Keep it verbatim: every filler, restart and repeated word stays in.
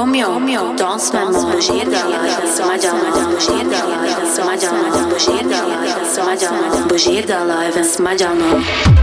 Komjo, dans med meg, Božirgala, smađala, Božirgala, smađala, Božirgala, smađala, Božirgala, smađala.